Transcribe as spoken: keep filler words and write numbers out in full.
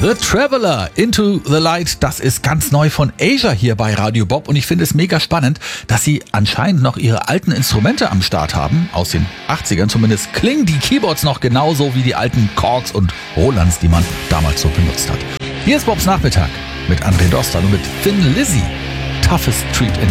The Traveler, Into the Light, das ist ganz neu von Asia hier bei Radio Bob und ich finde es mega spannend, dass sie anscheinend noch ihre alten Instrumente am Start haben, aus den achtzigern zumindest, klingen die Keyboards noch genauso wie die alten Korgs und Rolands, die man damals so benutzt hat. Hier ist Bobs Nachmittag mit André Dostal und mit Thin Lizzy, Toughest Street in